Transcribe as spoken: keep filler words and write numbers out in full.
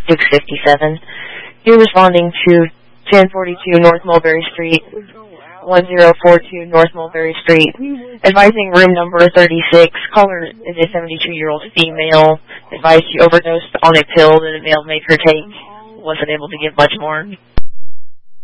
six fifty-seven. You're responding to ten forty-two North Mulberry Street, one zero four two North Mulberry Street. Advising room number thirty-six. Caller is a seventy-two-year-old female. Advised she overdosed on a pill that a male made her take. Wasn't able to give much more.